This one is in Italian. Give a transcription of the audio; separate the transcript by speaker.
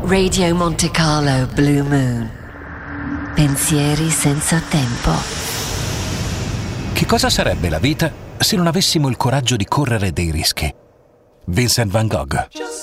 Speaker 1: Radio Monte Carlo Blue Moon. Pensieri senza tempo.
Speaker 2: Che cosa sarebbe la vita se non avessimo il coraggio di correre dei rischi? Vincent van Gogh.